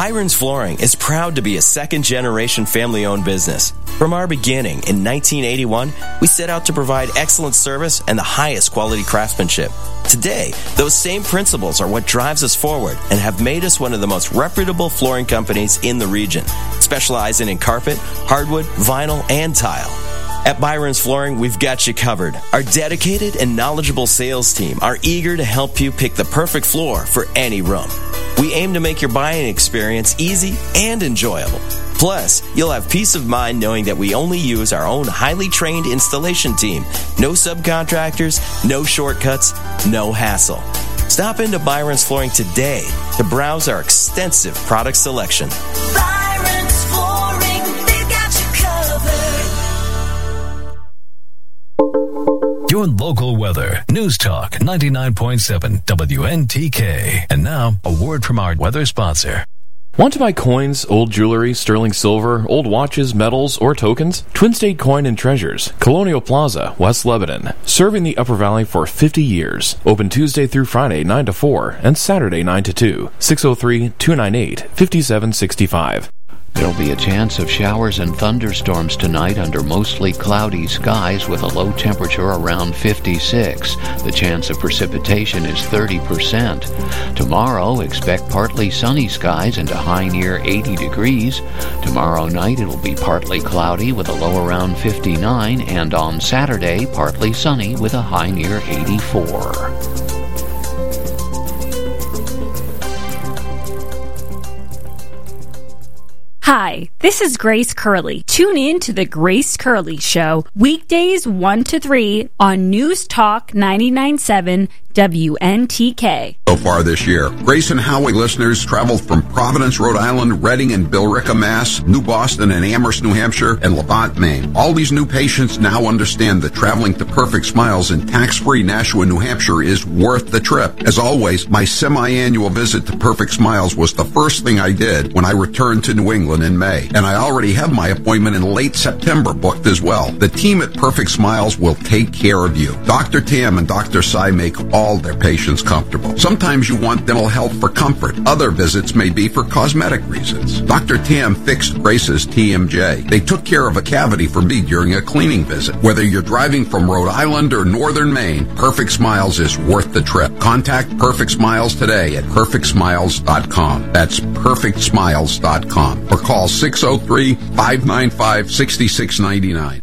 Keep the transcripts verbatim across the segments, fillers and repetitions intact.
Byron's Flooring is proud to be a second-generation family-owned business. From our beginning in nineteen eighty-one, we set out to provide excellent service and the highest quality craftsmanship. Today, those same principles are what drives us forward and have made us one of the most reputable flooring companies in the region, specializing in carpet, hardwood, vinyl, and tile. At Byron's Flooring, we've got you covered. Our dedicated and knowledgeable sales team are eager to help you pick the perfect floor for any room. We aim to make your buying experience easy and enjoyable. Plus, you'll have peace of mind knowing that we only use our own highly trained installation team. No subcontractors, no shortcuts, no hassle. Stop into Byron's Flooring today to browse our extensive product selection. Byron's Flooring, they've got you covered. Your local weather. News Talk ninety-nine point seven W N T K. And now, a word from our weather sponsor. Want to buy coins, old jewelry, sterling silver, old watches, medals, or tokens? Twin State Coin and Treasures, Colonial Plaza, West Lebanon. Serving the Upper Valley for fifty years. Open Tuesday through Friday, nine to four, and Saturday, nine to two. six oh three, two nine eight, five seven six five. There'll be a chance of showers and thunderstorms tonight under mostly cloudy skies with a low temperature around fifty-six. The chance of precipitation is thirty percent. Tomorrow, expect partly sunny skies and a high near eighty degrees. Tomorrow night, it'll be partly cloudy with a low around fifty-nine, and on Saturday, partly sunny with a high near eighty-four. Hi, this is Grace Curley. Tune in to The Grace Curley Show, weekdays one to three on News Talk ninety-nine point seven W N T K. So far this year, Grace and Howie listeners traveled from Providence, Rhode Island, Reading and Billerica, Mass., New Boston and Amherst, New Hampshire, and Levant, Maine. All these new patients now understand that traveling to Perfect Smiles in tax-free Nashua, New Hampshire is worth the trip. As always, my semi-annual visit to Perfect Smiles was the first thing I did when I returned to New England in May, and I already have my appointment in late September booked as well. The team at Perfect Smiles will take care of you. Doctor Tam and Doctor Sai make all their patients comfortable. Sometimes you want dental health for comfort. Other visits may be for cosmetic reasons. Doctor Tam fixed Grace's T M J. They took care of a cavity for me during a cleaning visit. Whether you're driving from Rhode Island or northern Maine, Perfect Smiles is worth the trip. Contact Perfect Smiles today at perfect smiles dot com. That's perfect smiles dot com. Or call six oh three, five nine five, six six nine nine.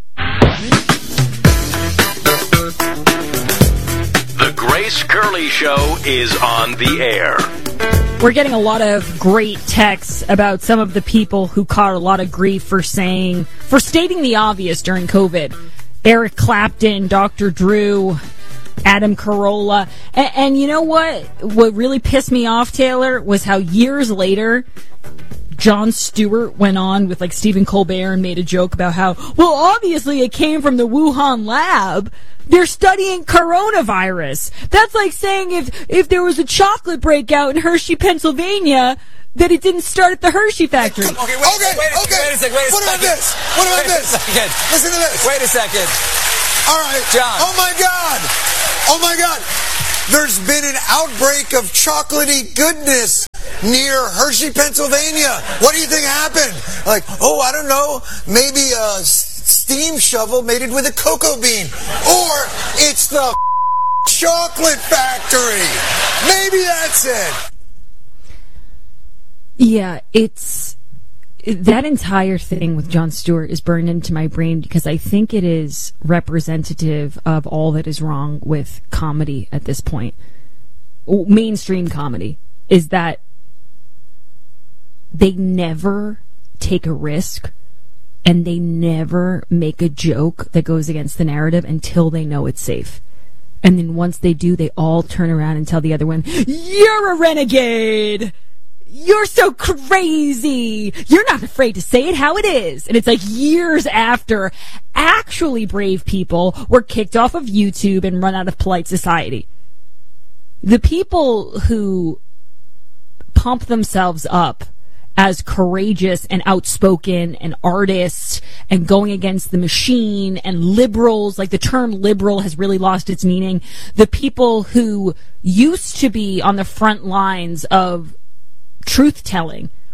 The Grace Curley Show is on the air. We're getting a lot of great texts about some of the people who caught a lot of grief for saying, for stating the obvious during COVID. Eric Clapton, Doctor Drew, Adam Carolla. And, and you know what? What really pissed me off, Taylor, was how years later, Jon Stewart went on with like Stephen Colbert and made a joke about how, well, obviously it came from the Wuhan lab. They're studying coronavirus. That's like saying if, if there was a chocolate breakout in Hershey, Pennsylvania, that it didn't start at the Hershey factory. Okay, wait, okay, wait, okay. wait a second, wait a what second. About this? What about wait this? A second. Listen to this. Wait a second. All right. John. Oh my God. Oh my God. There's been an outbreak of chocolatey goodness near Hershey, Pennsylvania. What do you think happened? Like, oh, I don't know. Maybe a steam shovel mated with a cocoa bean. Or it's the chocolate factory. Maybe that's it. Yeah, it's... that entire thing with Jon Stewart is burned into my brain because I think it is representative of all that is wrong with comedy at this point. Mainstream comedy is that they never take a risk and they never make a joke that goes against the narrative until they know it's safe. And then once they do, they all turn around and tell the other one, "You're a renegade! You're so crazy! You're not afraid to say it how it is." And it's like years after actually brave people were kicked off of YouTube and run out of polite society. The people who pump themselves up as courageous and outspoken and artists and going against the machine and liberals, like the term liberal has really lost its meaning. The people who used to be on the front lines of truth-telling,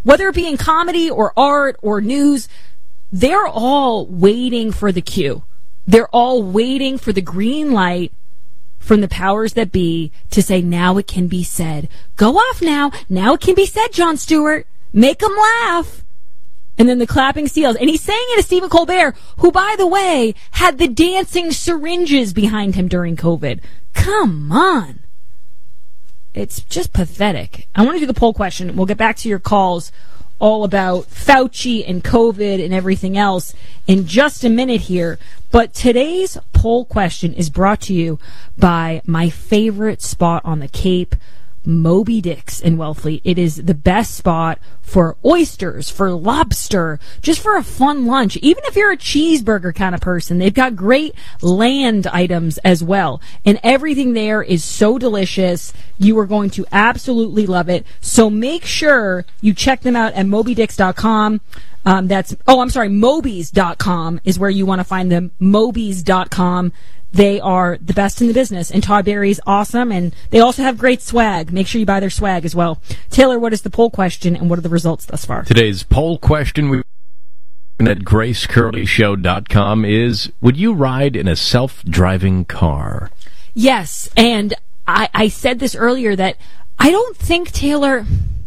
Whether it be in comedy or art or news, they're all waiting for the cue. They're all waiting for the green light from the powers that be to say, now it can be said. Go off now. Now it can be said, Jon Stewart. Make them laugh. And then the clapping seals. And he's saying it to Stephen Colbert, who, by the way, had the dancing syringes behind him during COVID. Come on. It's just pathetic. I want to do the poll question. We'll get back to your calls all about Fauci and COVID and everything else in just a minute here. But today's poll question is brought to you by my favorite spot on the Cape, Moby Dick's in Wellfleet. It is the best spot for oysters, for lobster, just for a fun lunch. Even if you're a cheeseburger kind of person, they've got great land items as well. And everything there is so delicious. You are going to absolutely love it. So make sure you check them out at moby dicks dot com. Um, that's, oh, I'm sorry, mobies dot com is where you want to find them. mobies dot com. They are the best in the business, and Todd Barry's awesome, and they also have great swag. Make sure you buy their swag as well. Taylor, what is the poll question, and what are the results thus far? Today's poll question we at grace curley show dot com is, would you ride in a self-driving car? Yes, and I, I said this earlier that I don't think, Taylor,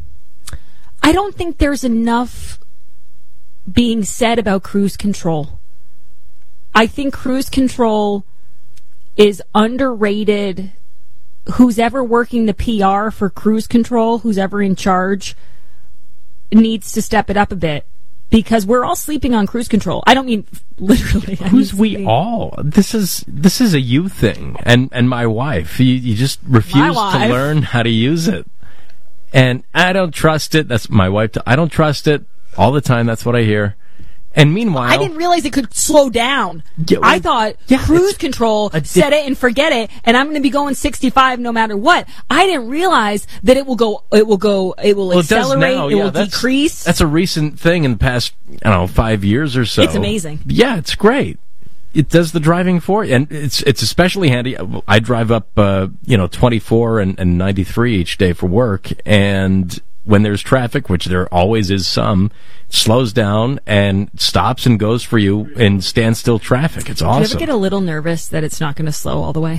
I don't think there's enough being said about cruise control. I think cruise control is underrated. Who's ever working the P R for cruise control, who's ever in charge, needs to step it up a bit, because we're all sleeping on cruise control. I don't mean literally. I Who's mean we sleeping. all? This is this is a you thing, and and my wife. You, you just refuse to learn how to use it, and I don't trust it. That's my wife. I don't trust it all the time. That's what I hear. And meanwhile, I didn't realize it could slow down. Yeah, well, I thought yeah, cruise control, di- set it and forget it, and I'm going to be going sixty-five no matter what. I didn't realize that it will go, it will go, it will well, it does accelerate, now. it Yeah, will that's, decrease. That's a recent thing in the past, I don't know, five years or so. It's amazing. Yeah, it's great. It does the driving for you, and it's it's especially handy. I drive up, uh, you know, twenty-four and, and ninety-three each day for work, and when there's traffic, which there always is some, it slows down and stops and goes for you in standstill traffic. It's awesome. Do you ever get a little nervous that it's not going to slow all the way?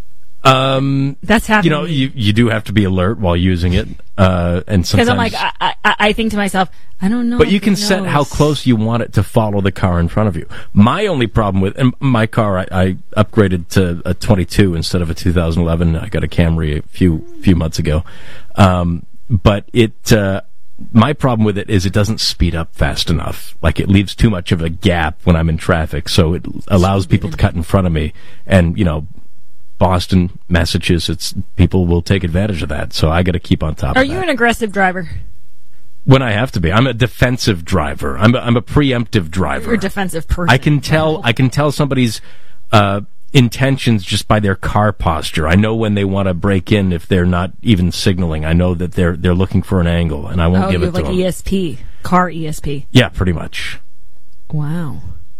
Um, That's happening. You know, you, you do have to be alert while using it, uh, and sometimes. Because I'm like, I, I, I think to myself, I don't know. But you if can it set knows. how close you want it to follow the car in front of you. My only problem with and my car, I, I upgraded to a twenty-two instead of a two thousand eleven. I got a Camry a few few months ago, um, but it. Uh, my problem with it is it doesn't speed up fast enough. Like, it leaves too much of a gap when I'm in traffic, so it allows people to cut in front of me. And you know, Boston, Massachusetts, people will take advantage of that. So I got to keep on top Are of that. you an aggressive driver? When I have to be. I'm a defensive driver. I'm a, I'm a preemptive driver. You're a defensive person. I can tell. Wow. I can tell somebody's uh, intentions just by their car posture. I know when they want to break in if they're not even signaling. I know that they're they're looking for an angle, and I won't oh, give you it have to like them. E S P, car E S P. Yeah, pretty much. Wow.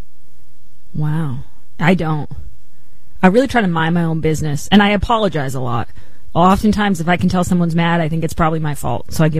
Wow. I don't. I really try to mind my own business, and I apologize a lot. Oftentimes, if I can tell someone's mad, I think it's probably my fault, so I give